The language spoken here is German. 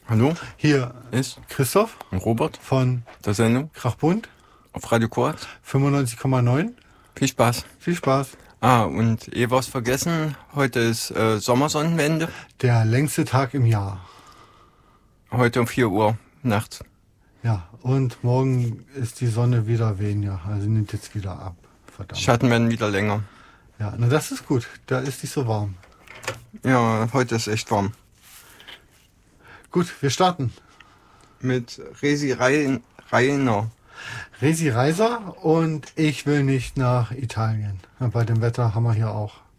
Hallo, Hier ist Christoph Robert von der Sendung Krachbund auf Radio Korax. 95,9. Viel Spaß. Viel Spaß. Und was vergessen, heute ist Sommersonnenwende. Der längste Tag im Jahr. Heute um 4 Uhr nachts. Ja, und morgen ist die Sonne wieder weniger. Also nimmt jetzt wieder ab. Verdammt. Schatten werden wieder länger. Ja, na das ist gut. Da ist nicht so warm. Ja, heute ist echt warm. Gut, wir starten. Mit Resi Rainer. Resi Reiser und ich will nicht nach Italien. Bei dem Wetter haben wir hier auch